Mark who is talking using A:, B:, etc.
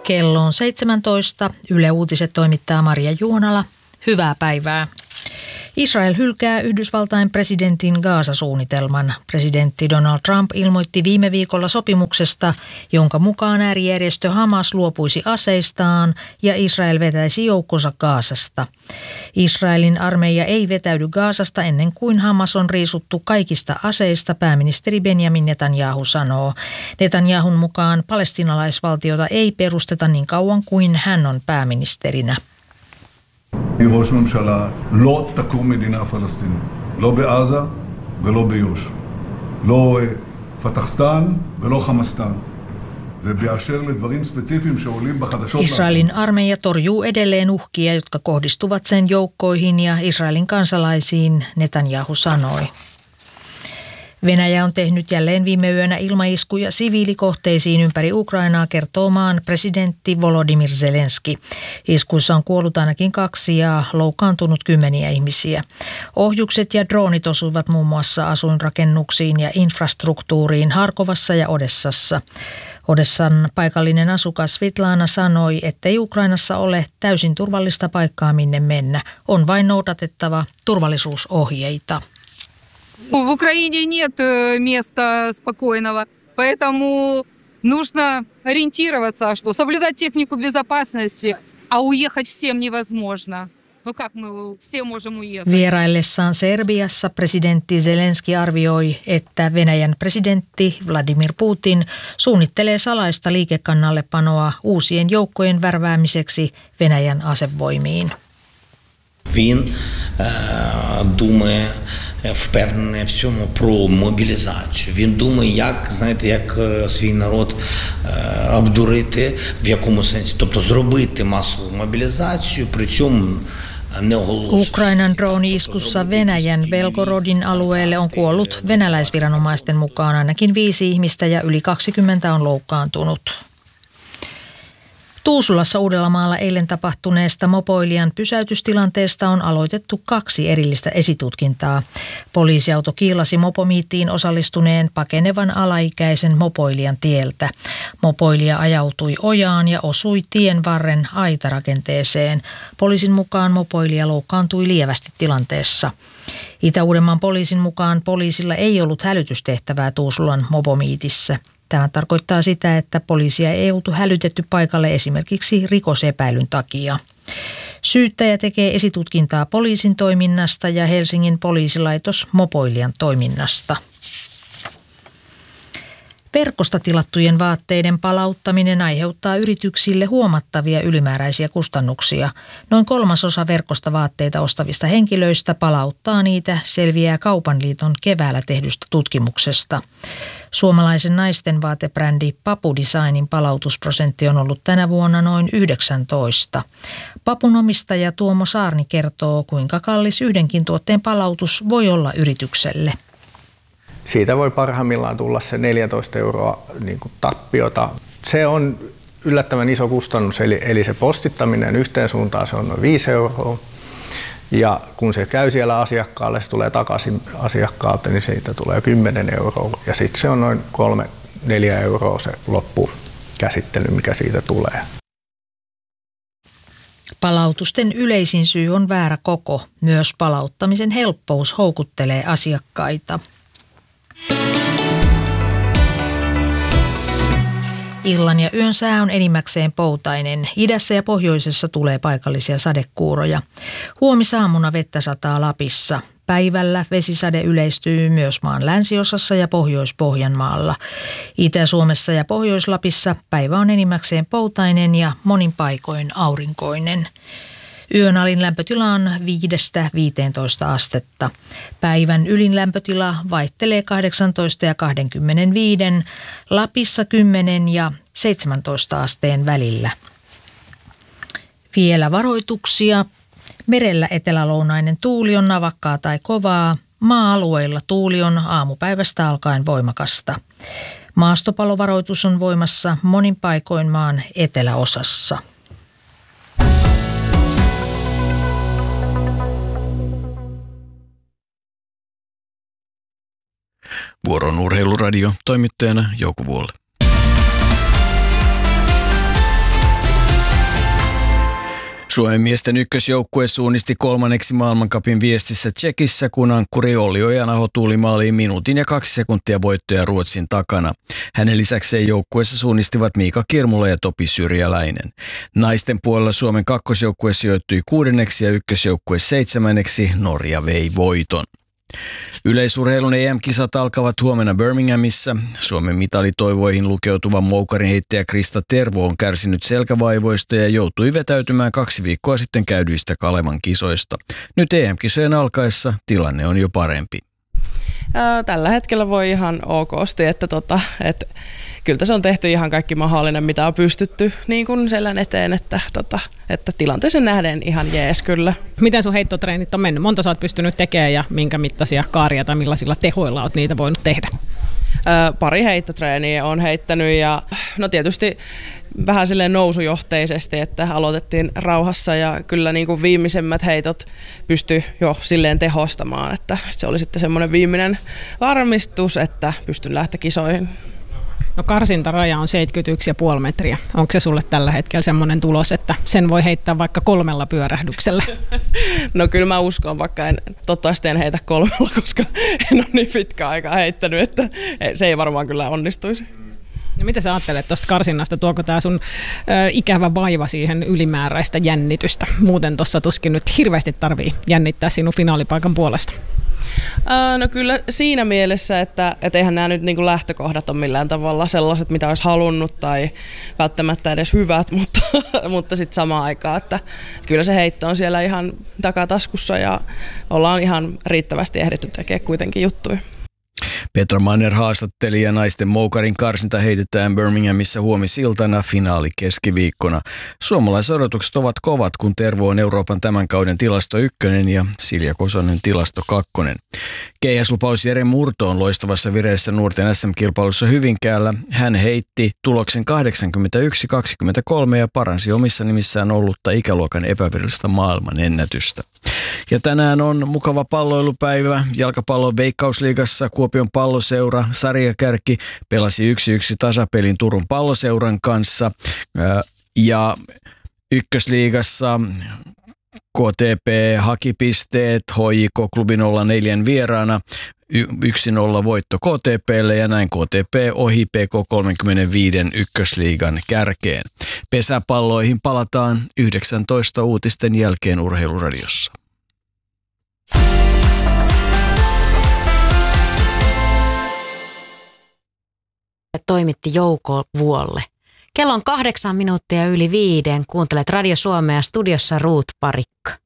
A: Kello on 17. Yle Uutiset toimittaa Maria Juonala. Hyvää päivää. Israel hylkää Yhdysvaltain presidentin Gaza-suunnitelman. Presidentti Donald Trump ilmoitti viime viikolla sopimuksesta, jonka mukaan äärijärjestö Hamas luopuisi aseistaan ja Israel vetäisi joukkonsa Gazasta. Israelin armeija ei vetäydy Gazasta ennen kuin Hamas on riisuttu kaikista aseista, pääministeri Benjamin Netanyahu sanoo. Netanyahun mukaan palestiinalaisvaltiota ei perusteta niin kauan kuin hän on pääministerinä.
B: ראש ממשלה לא תקום מדינה פלסטינית, לא בעזה ולא ביוש, לא פתחסטן ולא חמאסטן. ובאשר לדברים ספציפיים שעולים בחדשות.
A: Israelin armeija torjuu edelleen uhkia, jotka kohdistuvat sen joukkoihin ja Israelin kansalaisiin, Netanyahu sanoi. Venäjä on tehnyt jälleen viime yönä ilmaiskuja siviilikohteisiin ympäri Ukrainaa, kertoo maan presidentti Volodymyr Zelenski. Iskuissa on kuollut ainakin 2 ja loukkaantunut 10 ihmisiä. Ohjukset ja droonit osuivat muun muassa asuinrakennuksiin ja infrastruktuuriin Harkovassa ja Odessassa. Odessan paikallinen asukas Svitlana sanoi, ettei Ukrainassa ole täysin turvallista paikkaa minne mennä. On vain noudatettava turvallisuusohjeita.
C: В Украине нет места спокойного, поэтому нужно ориентироваться, что соблюдать технику безопасности, а уехать всем невозможно. No как мы все можем уехать?
A: Vieraillessaan Serbiassa presidentti Zelenski arvioi, että Venäjän presidentti Vladimir Putin suunnittelee salaista liikekannallepanoa uusien joukkojen värväämiseksi Venäjän asevoimiin.
D: Він думає, впевнений в цьому про мобілізацію. Він думає, як свій народ обдурити, в якому сенсі. Тобто зробити масову мобілізацію, при цьому не оголошувати.
A: Ukrainan drooni-iskussa Venäjän Belgorodin alueelle on kuollut venäläisviranomaisten mukaan ainakin 5 ihmistä ja yli 20 on loukkaantunut. Tuusulassa Uudellamaalla eilen tapahtuneesta mopoilijan pysäytystilanteesta on aloitettu 2 erillistä esitutkintaa. Poliisiauto kiilasi mopomiittiin osallistuneen pakenevan alaikäisen mopoilijan tieltä. Mopoilija ajautui ojaan ja osui tien varren aitarakenteeseen. Poliisin mukaan mopoilija loukkaantui lievästi tilanteessa. Itä-Uudenmaan poliisin mukaan poliisilla ei ollut hälytystehtävää Tuusulan mopomiitissä. Tämä tarkoittaa sitä, että poliisia ei oltu hälytetty paikalle esimerkiksi rikosepäilyn takia. Syyttäjä tekee esitutkintaa poliisin toiminnasta ja Helsingin poliisilaitos mopoilijan toiminnasta. Verkosta tilattujen vaatteiden palauttaminen aiheuttaa yrityksille huomattavia ylimääräisiä kustannuksia. Noin 1/3 verkosta vaatteita ostavista henkilöistä palauttaa niitä, selviää Kaupan liiton keväällä tehdystä tutkimuksesta. Suomalaisen naisten vaatebrändi Papu Designin palautusprosentti on ollut tänä vuonna noin 19. Papun omistaja Tuomo Saarni kertoo, kuinka kallis yhdenkin tuotteen palautus voi olla yritykselle.
E: Siitä voi parhaimmillaan tulla se 14 € niin kuin tappiota. Se on yllättävän iso kustannus, eli se postittaminen yhteen suuntaan se on noin 5 €. Ja kun se käy siellä asiakkaalle, se tulee takaisin asiakkaalta, niin siitä tulee 10 €. Ja sitten se on noin 3-4 € se loppukäsittely, mikä siitä tulee.
A: Palautusten yleisin syy on väärä koko. Myös palauttamisen helppous houkuttelee asiakkaita. Illan ja yön sää on enimmäkseen poutainen. Idässä ja pohjoisessa tulee paikallisia sadekuuroja. Huomisaamuna vettä sataa Lapissa. Päivällä vesisade yleistyy myös maan länsiosassa ja Pohjois-Pohjanmaalla. Itä-Suomessa ja Pohjois-Lapissa päivä on enimmäkseen poutainen ja monin paikoin aurinkoinen. Yön alin lämpötila on 5-15 astetta. Päivän ylin lämpötila vaihtelee 18 ja 25, Lapissa 10 ja 17 asteen välillä. Vielä varoituksia. Merellä etelälounainen tuuli on navakkaa tai kovaa. Maa-alueilla tuuli on aamupäivästä alkaen voimakasta. Maastopalovaroitus on voimassa monin paikoin maan eteläosassa.
F: Vuoron Urheiluradio, toimittajana Jouko Vuolle. Suomen miesten ykkösjoukkue suunnisti 3. maailmancupin viestissä Tšekissä, kun ankkuri Olli Ojanaho tuuli maaliin minuutin ja 2 sekuntia voittoja Ruotsin takana. Hänen lisäkseen joukkueessa suunnistivat Miika Kirmula ja Topi Syrjäläinen. Naisten puolella Suomen kakkosjoukkue sijoittui 6. ja ykkösjoukkue 7. Norja vei voiton. Yleisurheilun EM-kisat alkavat huomenna Birminghamissa. Suomen mitalitoivoihin lukeutuva moukarinheittäjä Krista Tervo on kärsinyt selkävaivoista ja joutui vetäytymään 2 viikkoa sitten käydyistä Kalevan kisoista. Nyt EM-kisojen alkaessa tilanne on jo parempi.
G: Tällä hetkellä voi ihan okosti, että kyllä se on tehty ihan kaikki mahdollinen, mitä on pystytty niin kuin selän eteen, että tilanteeseen nähden ihan jees kyllä.
H: Miten sun heittotreenit on mennyt? Monta sä oot pystynyt tekemään ja minkä mittaisia kaaria tai millaisilla tehoilla oot niitä voinut tehdä?
G: Pari heittotreeniä on heittänyt ja no tietysti vähän silleen nousujohteisesti, että aloitettiin rauhassa ja kyllä niin kuin viimeisemmät heitot pystyi jo silleen tehostamaan, että se oli sitten semmoinen viimeinen varmistus, että pystyn lähteä kisoihin.
H: No karsintaraja on 71,5 metriä. Onko se sulle tällä hetkellä semmoinen tulos, että sen voi heittää vaikka 3 pyörähdyksellä?
G: No kyllä mä uskon, vaikka toivottavasti en heitä 3, koska en ole niin pitkään aikaa heittänyt, että se ei varmaan kyllä onnistuisi.
H: No mitä sä ajattelet tuosta karsinnasta? Tuoko tää sun ikävä vaiva siihen ylimääräistä jännitystä? Muuten tuossa tuskin nyt hirveästi tarvii jännittää sinun finaalipaikan puolesta.
G: No kyllä siinä mielessä, että eihän nämä nyt niin kuin lähtökohdat ole millään tavalla sellaiset, mitä olisi halunnut tai välttämättä edes hyvät, mutta sitten samaan aikaan, että kyllä se heitto on siellä ihan takataskussa ja ollaan ihan riittävästi ehditty tekemään kuitenkin juttuja.
F: Petra Manner haastatteli ja naisten moukarin karsinta heitetään Birminghamissa huomisiltana, finaali keskiviikkona. Suomalaisodotukset ovat kovat, kun Tervo on Euroopan tämän kauden tilasto 1 ja Silja Kosonen tilasto 2. Keihäslupaus Jere Murto on loistavassa vireessä nuorten SM-kilpailussa Hyvinkäällä. Hän heitti tuloksen 81-23 ja paransi omissa nimissään ollutta ikäluokan epävirallista maailmanennätystä. Ja tänään on mukava palloilupäivä. Jalkapallon Veikkausliigassa Kuopion Palloseura sarjakärki pelasi 1-1 tasapelin Turun Palloseuran kanssa. Ja Ykkösliigassa KTP haki pisteet HJK Klubi 04 vieraana. 1-0 voitto KTP:lle ja näin KTP ohi PK35 Ykkösliigan kärkeen. Pesäpalloihin palataan 19 uutisten jälkeen Urheiluradiossa.
I: Toimitti Jouko Vuolle. Kello on 8 minuuttia yli 5. Kuuntelet Radio Suomea, studiossa Ruut Parikka.